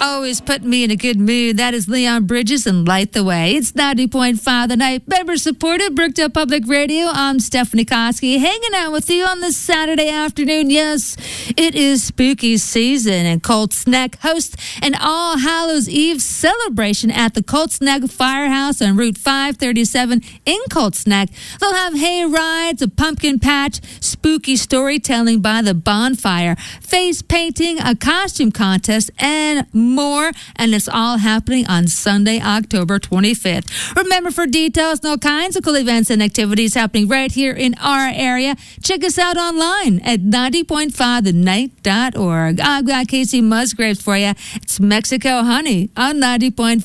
always put me in a good mood. That is Leon Bridges and Light the Way. It's 90.5 The Night. Member-supported Brookdale Public Radio. I'm Stephanie Koski, hanging out with you on this Saturday afternoon. Yes, it is spooky season, and Cold Snack hosts an All Hallows Eve celebration at the Cold Snack Firehouse on Route 537 in Cold Snack. They'll have hay rides, a pumpkin patch, spooky storytelling by the bonfire, face painting, a costume contest, and more. And it's all happening on Sunday, October 25th. Remember, for details and all kinds of cool events and activities happening right here in our area, check us out online at 90.5thenight.org. I've got Casey Musgraves for you. It's Mexico Honey on 90.5.